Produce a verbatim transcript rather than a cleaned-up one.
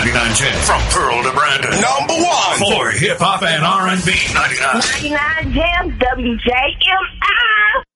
ninety-nine ten. From Pearl to Brandon. Number one for hip hop and R and B. ninety-nine. ninety-nine Jams, W J M I.